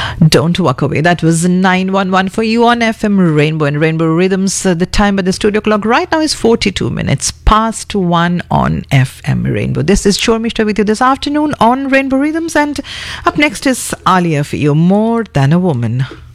Don't walk away. That was 911 for you on FM Rainbow and Rainbow Rhythms. The time by the studio clock right now is 42 minutes past 1 on FM Rainbow. This is Shormishta with you this afternoon on Rainbow Rhythms, and up next is Alia for you, More Than a Woman.